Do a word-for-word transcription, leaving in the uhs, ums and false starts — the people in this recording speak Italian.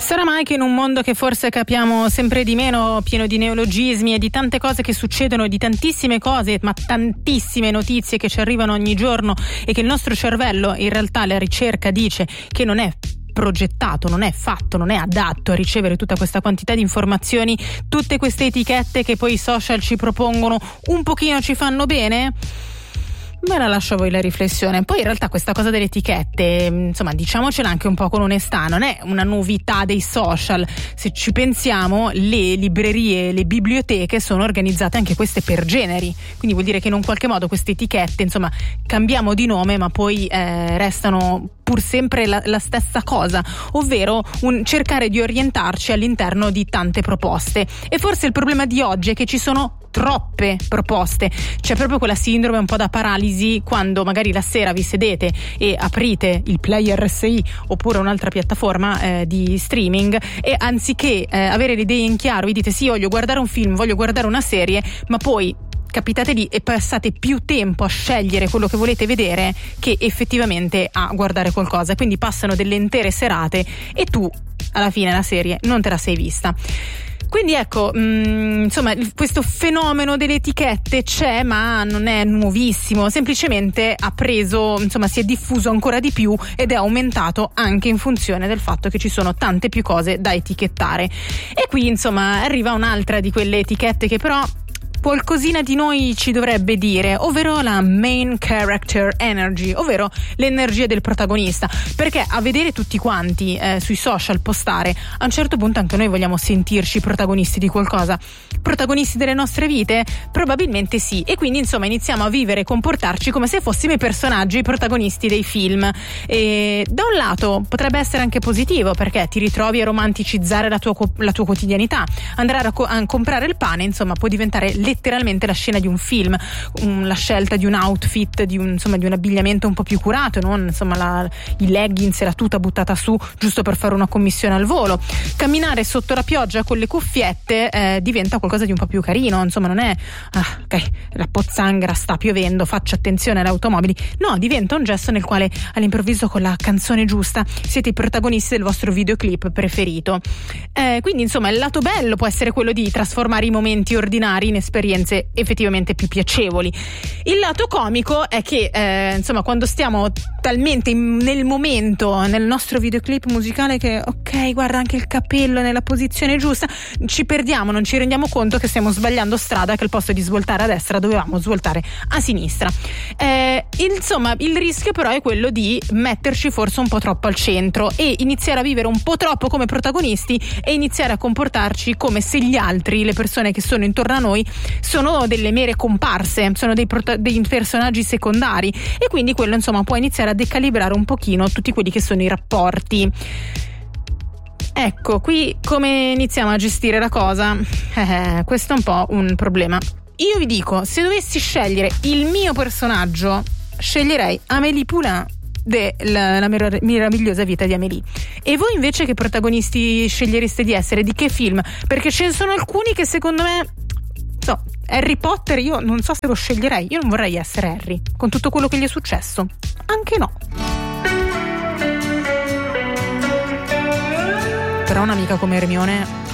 Sarà mai che in un mondo che forse capiamo sempre di meno, pieno di neologismi e di tante cose che succedono, di tantissime cose, ma tantissime notizie che ci arrivano ogni giorno e che il nostro cervello, in realtà la ricerca dice che non è progettato, non è fatto, non è adatto a ricevere tutta questa quantità di informazioni, tutte queste etichette che poi i social ci propongono, un pochino ci fanno bene? Me la lascio a voi la riflessione. Poi in realtà questa cosa delle etichette, insomma, diciamocela anche un po' con onestà, non è una novità dei social. Se ci pensiamo, le librerie, le biblioteche sono organizzate anche queste per generi, quindi vuol dire che in un qualche modo queste etichette, insomma, cambiamo di nome ma poi eh, restano pur sempre la, la stessa cosa, ovvero un cercare di orientarci all'interno di tante proposte. E forse il problema di oggi è che ci sono troppe proposte, c'è proprio quella sindrome un po' da paralisi quando magari la sera vi sedete e aprite il player R S I oppure un'altra piattaforma eh, di streaming e anziché eh, avere le idee in chiaro vi dite sì, voglio guardare un film, voglio guardare una serie, ma poi capitate lì e passate più tempo a scegliere quello che volete vedere che effettivamente a guardare qualcosa, quindi passano delle intere serate e tu alla fine la serie non te la sei vista. Quindi ecco, mh, insomma, questo fenomeno delle etichette c'è, ma non è nuovissimo, semplicemente ha preso, insomma, si è diffuso ancora di più ed è aumentato anche in funzione del fatto che ci sono tante più cose da etichettare. E qui, insomma, arriva un'altra di quelle etichette che però qualcosina di noi ci dovrebbe dire, ovvero la main character energy, ovvero l'energia del protagonista, perché a vedere tutti quanti eh, sui social postare, a un certo punto anche noi vogliamo sentirci protagonisti di qualcosa, protagonisti delle nostre vite? Probabilmente sì, e quindi insomma iniziamo a vivere e comportarci come se fossimo i personaggi protagonisti dei film. E da un lato potrebbe essere anche positivo, perché ti ritrovi a romanticizzare la tua, la tua quotidianità, andare a, co- a comprare il pane, insomma, può diventare letteralmente la scena di un film, um, la scelta di un outfit, di un, insomma, di un abbigliamento un po' più curato, non insomma la, i leggings e la tuta buttata su giusto per fare una commissione al volo. Camminare sotto la pioggia con le cuffiette eh, diventa qualcosa di un po' più carino, insomma non è ah, ok, la pozzanghera sta piovendo, faccio attenzione alle automobili, no, diventa un gesto nel quale all'improvviso con la canzone giusta siete i protagonisti del vostro videoclip preferito. Eh, quindi insomma il lato bello può essere quello di trasformare i momenti ordinari in esperienze effettivamente più piacevoli. Il lato comico è che eh, insomma quando stiamo talmente in, nel momento nel nostro videoclip musicale che ok, guarda anche il capello nella posizione giusta, ci perdiamo, non ci rendiamo conto che stiamo sbagliando strada, che al posto di svoltare a destra dovevamo svoltare a sinistra. Eh, insomma il rischio però è quello di metterci forse un po' troppo al centro e iniziare a vivere un po' troppo come protagonisti e iniziare a comportarci come se gli altri, le persone che sono intorno a noi, sono delle mere comparse, sono dei, prota- dei personaggi secondari, e quindi quello insomma può iniziare a decalibrare un pochino tutti quelli che sono i rapporti. Ecco, qui come iniziamo a gestire la cosa? Eh, questo è un po' un problema. Io vi dico, se dovessi scegliere il mio personaggio, sceglierei Amélie Poulain della la mer- meravigliosa vita di Amélie. E voi invece che protagonisti scegliereste di essere? Di che film? Perché ce ne sono alcuni che secondo me, so, Harry Potter io non so se lo sceglierei, io non vorrei essere Harry con tutto quello che gli è successo, anche no, però un'amica come Hermione